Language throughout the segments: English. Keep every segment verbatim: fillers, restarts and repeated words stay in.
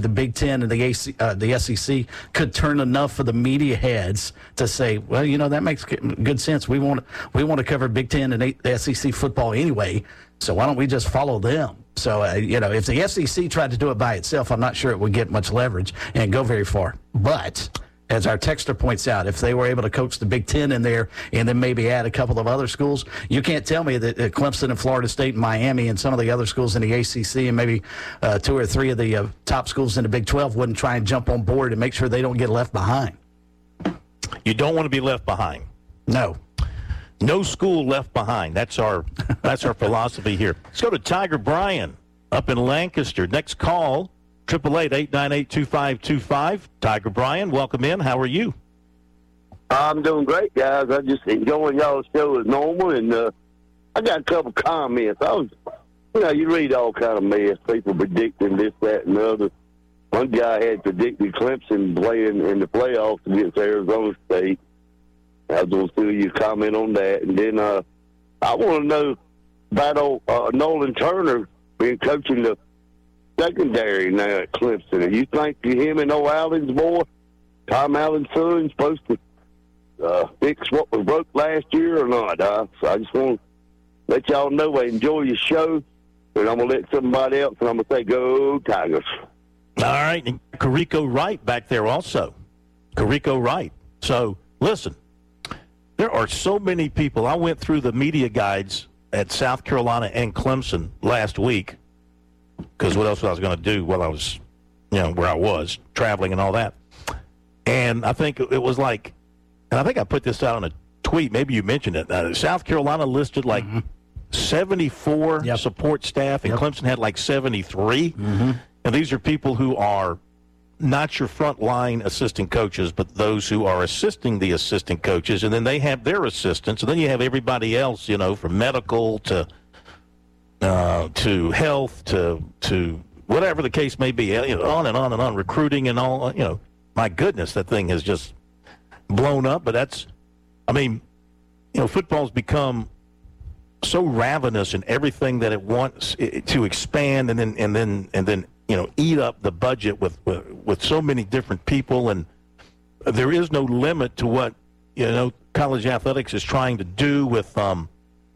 the Big Ten and the A C, uh, the S E C could turn enough of the media heads to say, well, you know, that makes good sense. We want we want to cover Big Ten and the S E C football anyway, so why don't we just follow them? So, uh, you know, if the S E C tried to do it by itself, I'm not sure it would get much leverage and go very far. But as our texter points out, if they were able to coach the Big Ten in there and then maybe add a couple of other schools, you can't tell me that uh, Clemson and Florida State and Miami and some of the other schools in the A C C and maybe uh, two or three of the uh, top schools in the Big twelve wouldn't try and jump on board and make sure they don't get left behind. You don't want to be left behind. No. No school left behind. That's our that's our philosophy here. Let's go to Tiger Bryan up in Lancaster. Next call, eight eight eight, eight nine eight, two five two five. Tiger Bryan, welcome in. How are you? I'm doing great, guys. I'm just enjoying y'all's show as normal, and uh, I got a couple comments. I was, you know, you read all kind of mess, people predicting this, that, and the other. One guy had predicted Clemson playing in the playoffs against Arizona State. I was going to see you comment on that. And then uh, I want to know about old, uh, Nolan Turner being coaching the secondary now at Clemson. Do you think him and old Allen's boy, Tom Allen's son, supposed to uh, fix what was broke last year or not? Uh, so I just want to let y'all know I enjoy your show, and I'm going to let somebody else, and I'm going to say, go Tigers. All right. And Carrico Wright back there also. Carrico Wright. So, listen. There are so many people. I went through the media guides at South Carolina and Clemson last week because what else was I going to do while I was, you know, where I was, traveling and all that. And I think it was like, and I think I put this out on a tweet. Maybe you mentioned it. Uh, South Carolina listed like mm-hmm. seventy-four yep. support staff, and yep. Clemson had like seventy-three. Mm-hmm. And these are people who are not your front-line assistant coaches, but those who are assisting the assistant coaches, and then they have their assistants, and then you have everybody else, you know, from medical to uh, to health to to whatever the case may be, you know, on and on and on, recruiting and all, you know. My goodness, that thing has just blown up, but that's, I mean, you know, football's become so ravenous in everything that it wants to expand and then and then and then you know eat up the budget with, with with so many different people, and there is no limit to what you know college athletics is trying to do with um,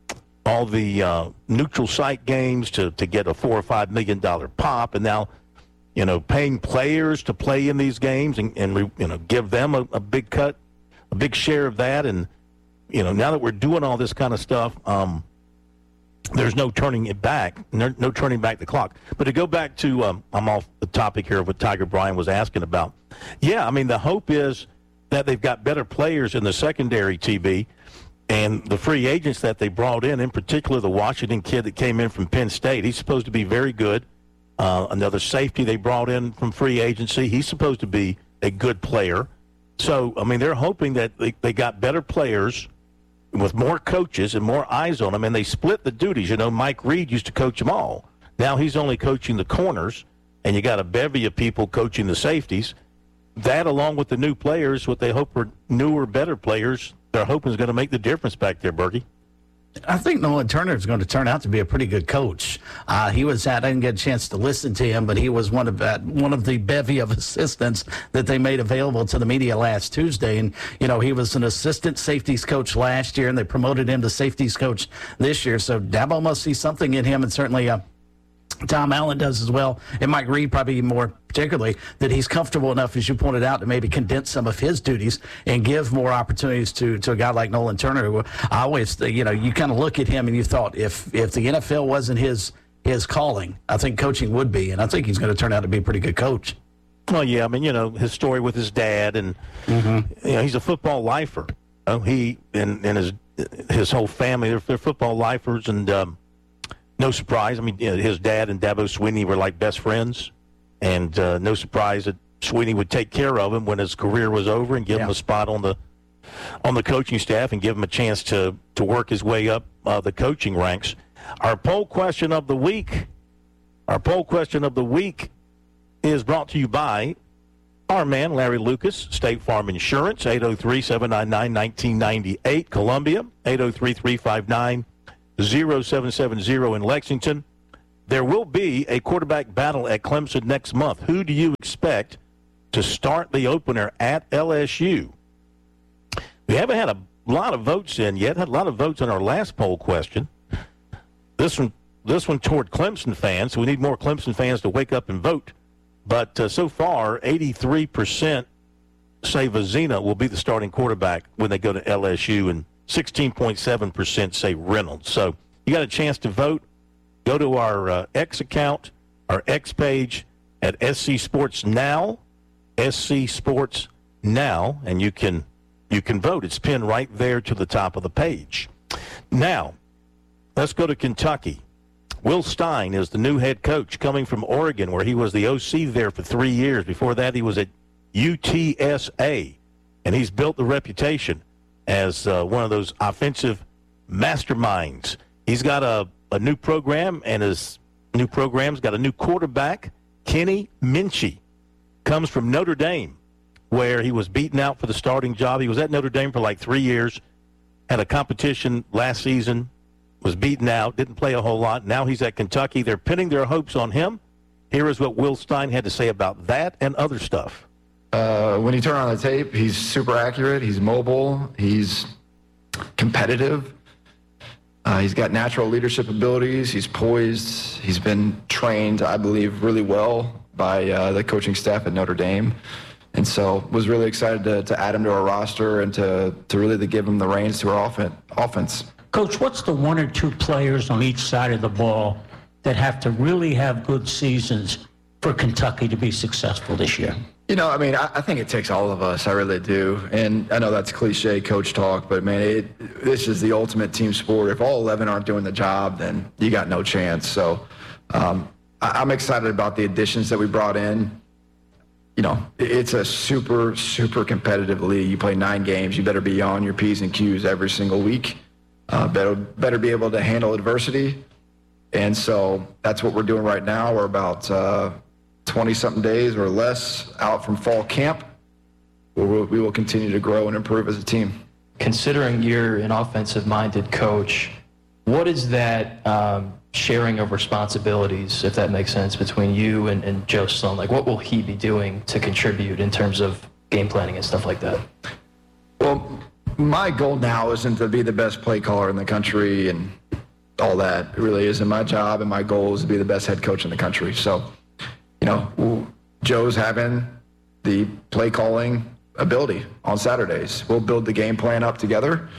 all the uh, neutral site games to to get a four or five million dollar pop, and now you know paying players to play in these games and and you know give them a, a big cut, a big share of that, and you know now that we're doing all this kind of stuff. Um, There's no turning it back, no, no turning back the clock. But to go back to, um, I'm off the topic here of what Tiger Bryan was asking about. Yeah, I mean, the hope is that they've got better players in the secondary, T B, and the free agents that they brought in, in particular the Washington kid that came in from Penn State. He's supposed to be very good. Uh, another safety they brought in from free agency. He's supposed to be a good player. So, I mean, they're hoping that they, they got better players with more coaches and more eyes on them, and they split the duties. You know, Mike Reed used to coach them all. Now he's only coaching the corners, and you got a bevy of people coaching the safeties. That, along with the new players, what they hope are newer, better players, they're hoping is going to make the difference back there, Bergie. I think Nolan Turner is going to turn out to be a pretty good coach. Uh, he was at, I didn't get a chance to listen to him, but he was one of uh, one of the bevy of assistants that they made available to the media last Tuesday. And, you know, he was an assistant safeties coach last year, and they promoted him to safeties coach this year. So Dabo must see something in him, and certainly uh, Tom Allen does as well. And Mike Reed probably more particularly, that he's comfortable enough, as you pointed out, to maybe condense some of his duties and give more opportunities to, to a guy like Nolan Turner. Who I always, you know, you kind of look at him and you thought if, if the N F L wasn't his his calling, I think coaching would be. And I think he's going to turn out to be a pretty good coach. Well, yeah, I mean, you know, his story with his dad, and mm-hmm. you know, he's a football lifer. You know, he and, and his his whole family, they're, they're football lifers, and um, no surprise. I mean, you know, his dad and Dabo Swinney were like best friends, and uh, no surprise that Swinney would take care of him when his career was over and give yeah. him a spot on the on the coaching staff and give him a chance to to work his way up uh, the coaching ranks. Our poll question of the week, our poll question of the week is brought to you by our man, Larry Lucas, State Farm Insurance, eight oh three, seven nine nine, one nine nine eight, Columbia, eight oh three, three five nine, oh seven seven oh in Lexington. there will be a quarterback battle at Clemson next month. Who do you expect to start the opener at L S U? We haven't had a lot of votes in yet. Had a lot of votes on our last poll question. This one, this one toward Clemson fans. So we need more Clemson fans to wake up and vote. But uh, so far, eighty-three percent say Vizina will be the starting quarterback when they go to L S U, and sixteen point seven percent say Reynolds. So you got a chance to vote. Go to our uh, X account, our X page at S C Sports Now, S C Sports Now, and you can you can vote. It's pinned right there to the top of the page. Now, let's go to Kentucky. Will Stein is the new head coach coming from Oregon, where he was the O C there for three years. Before that, he was at U T S A, and he's built the reputation as uh, one of those offensive masterminds. He's got a, a new program, and his new program's got a new quarterback. Kenny Minchey comes from Notre Dame, where he was beaten out for the starting job. He was at Notre Dame for like three years, had a competition last season, was beaten out, didn't play a whole lot. Now he's at Kentucky. They're pinning their hopes on him. Here is what Will Stein had to say about that and other stuff. Uh, when you turn on the tape, he's super accurate. He's mobile. He's competitive. Uh, he's got natural leadership abilities. He's poised. He's been trained, I believe, really well by uh, the coaching staff at Notre Dame. And so was really excited to, to add him to our roster and to, to really to give him the reins to our offen- offense. Coach, what's the one or two players on each side of the ball that have to really have good seasons for Kentucky to be successful this year? You know, I mean, I, I think it takes all of us. I really do. And I know that's cliche coach talk, but, man, it, this is the ultimate team sport. If all eleven aren't doing the job, then you got no chance. So um, I, I'm excited about the additions that we brought in. You know, it's a super, super competitive league. You play nine games. You better be on your P's and Q's every single week. Uh, better, better be able to handle adversity. And so that's what we're doing right now. We're about uh, twenty-something days or less out from fall camp. We will, we will continue to grow and improve as a team. Considering you're an offensive-minded coach, what is that um, sharing of responsibilities, if that makes sense, between you and, and Joe Sloan? Like, what will he be doing to contribute in terms of game planning and stuff like that? Well, my goal now isn't to be the best play caller in the country and all that. It really isn't my job, and my goal is to be the best head coach in the country. So, you know, Joe's having the play calling ability on Saturdays. We'll build the game plan up together.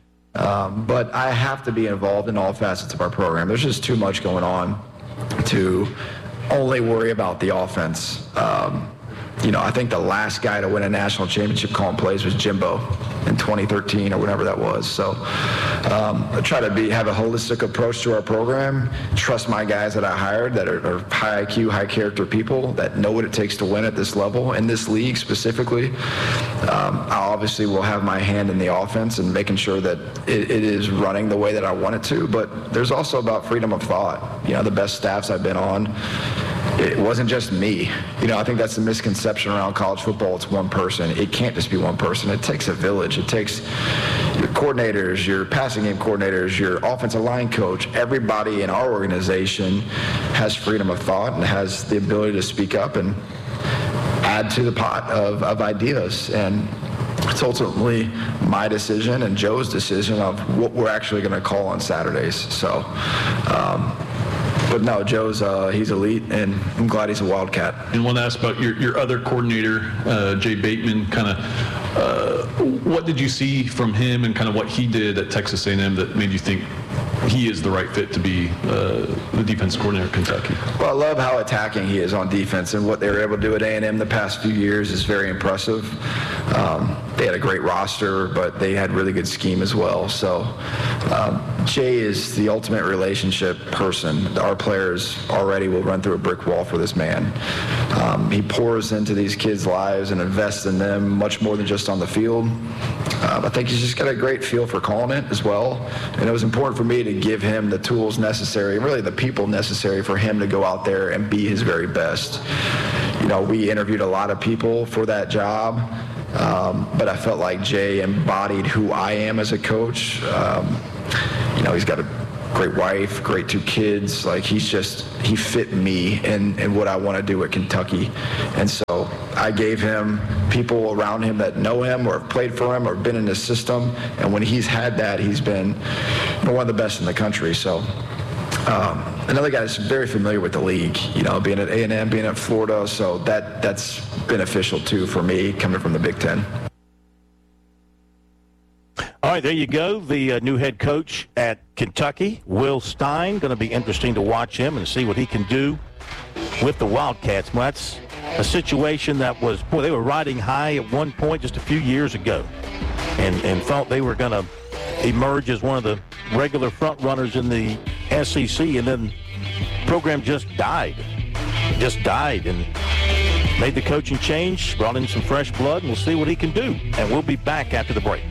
Um, but I have to be involved in all facets of our program. There's just too much going on to only worry about the offense. Um, you know, I think the last guy to win a national championship calling plays was Jimbo in twenty thirteen or whatever that was. So um, I try to be have a holistic approach to our program, trust my guys that I hired that are, are high I Q, high character people that know what it takes to win at this level, in this league specifically. Um, I obviously will have my hand in the offense and making sure that it, it is running the way that I want it to, but there's also about freedom of thought. You know, the best staffs I've been on, it wasn't just me. You know, I think that's the misconception around college football. It's one person. It can't just be one person. It takes a village. It takes your coordinators, your passing game coordinators, your offensive line coach. Everybody in our organization has freedom of thought and has the ability to speak up and add to the pot of, of ideas. And it's ultimately my decision and Joe's decision of what we're actually going to call on Saturdays. So, um, But no, Joe's uh, he's elite, and I'm glad he's a Wildcat. And want to ask about your, your other coordinator, uh, Jay Bateman. Kind of, uh, what did you see from him, and kind of what he did at Texas A and M that made you think he is the right fit to be uh, the defense coordinator at Kentucky? Well, I love how attacking he is on defense, and what they were able to do at A and M the past few years is very impressive. Um, they had a great roster, but they had really good scheme as well. So um, Jay is the ultimate relationship person. Our players already will run through a brick wall for this man. Um, he pours into these kids' lives and invests in them much more than just on the field. Um, I think he's just got a great feel for calling it as well. And it was important for me to give him the tools necessary, and really the people necessary for him to go out there and be his very best. You know, we interviewed a lot of people for that job. Um, but I felt like Jay embodied who I am as a coach. Um, you know, he's got a great wife, great two kids. Like, he's just, he fit me and, and what I want to do at Kentucky. And so I gave him people around him that know him or have played for him or been in his system. And when he's had that, he's been you know, one of the best in the country. So um, another guy that's very familiar with the league, you know, being at A and M, being at Florida. So that that's beneficial, too, for me coming from the Big Ten. All right, there you go. The uh, new head coach at Kentucky, Will Stein. Going to be interesting to watch him and see what he can do with the Wildcats. Well, that's a situation that was, boy, they were riding high at one point just a few years ago and, and thought they were going to emerge as one of the regular front runners in the S E C, and then the program just died. Just died and made the coaching change, brought in some fresh blood, and we'll see what he can do. And we'll be back after the break.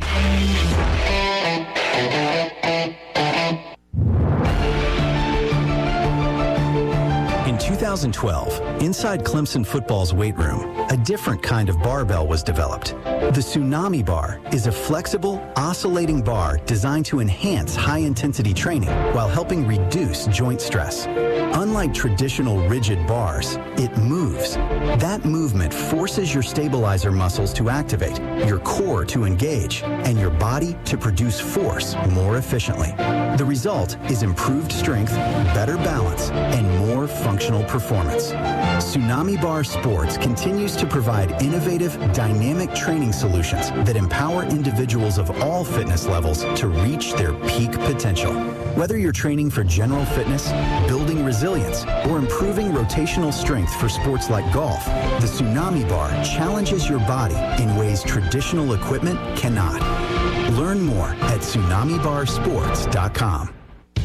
In two thousand twelve, inside Clemson football's weight room, a different kind of barbell was developed. The Tsunami Bar is a flexible, oscillating bar designed to enhance high-intensity training while helping reduce joint stress. Unlike traditional rigid bars, it moves. That movement forces your stabilizer muscles to activate, your core to engage, and your body to produce force more efficiently. The result is improved strength, better balance, and more functional performance. Tsunami Bar Sports continues to provide innovative, dynamic training solutions that empower individuals of all fitness levels to reach their peak potential. Whether you're training for general fitness, building resilience, or improving rotational strength for sports like golf, the Tsunami Bar challenges your body in ways traditional equipment cannot. Learn more at tsunami bar sports dot com.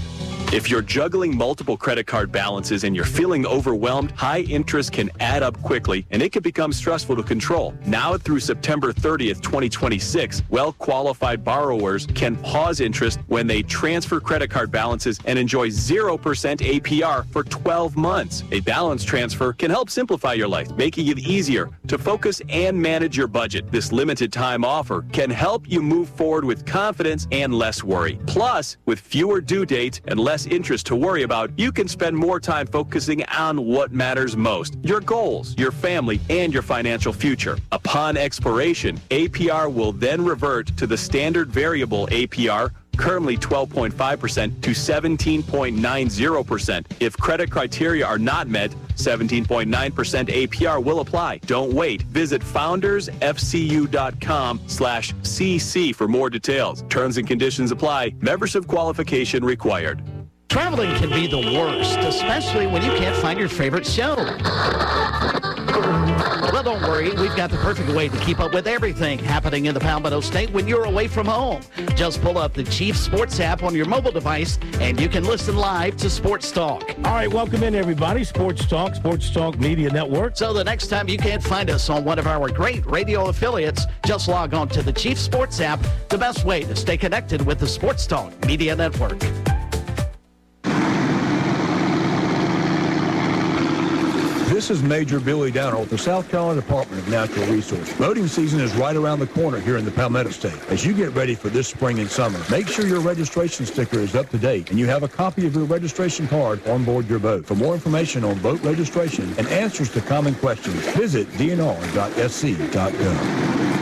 If you're juggling multiple credit card balances and you're feeling overwhelmed, high interest can add up quickly and it can become stressful to control. Now through September thirtieth, twenty twenty-six, well-qualified borrowers can pause interest when they transfer credit card balances and enjoy zero percent A P R for twelve months. A balance transfer can help simplify your life, making it easier to focus and manage your budget. This limited time offer can help you move forward with confidence and less worry. Plus, with fewer due dates and less interest to worry about, you can spend more time focusing on what matters most: your goals, your family, and your financial future. Upon expiration, A P R will then revert to the standard variable A P R, currently twelve point five percent, to seventeen point nine zero percent. If credit criteria are not met, seventeen point nine percent A P R will apply. Don't wait. Visit foundersfcu.com slash CC for more details. Terms and conditions apply. Membership qualification required. Traveling can be the worst, especially when you can't find your favorite show. Well, don't worry. We've got the perfect way to keep up with everything happening in the Palmetto State when you're away from home. Just pull up the Chief Sports app on your mobile device, and you can listen live to Sports Talk. All right, welcome in, everybody. Sports Talk, Sports Talk Media Network. So the next time you can't find us on one of our great radio affiliates, just log on to the Chief Sports app, the best way to stay connected with the Sports Talk Media Network. This is Major Billy Downer with the South Carolina Department of Natural Resources. Boating season is right around the corner here in the Palmetto State. As you get ready for this spring and summer, make sure your registration sticker is up to date and you have a copy of your registration card on board your boat. For more information on boat registration and answers to common questions, visit d n r dot s c dot gov.